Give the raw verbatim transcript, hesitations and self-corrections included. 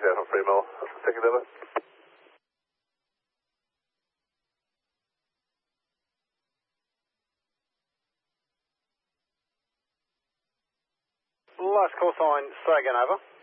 out on Freemore. Second over. Last call sign, say again, over.